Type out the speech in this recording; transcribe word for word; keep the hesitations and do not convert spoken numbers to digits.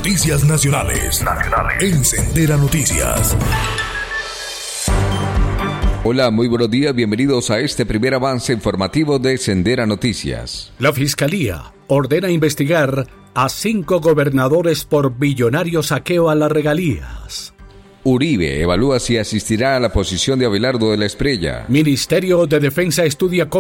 Noticias nacionales. Nacionales. En Sendera Noticias. Hola, muy buenos días. Bienvenidos a este primer avance informativo de Sendera Noticias. La Fiscalía ordena investigar a cinco gobernadores por billonario saqueo a las regalías. Uribe evalúa si asistirá a la posición de Abelardo de la Espriella. Ministerio de Defensa estudia cómo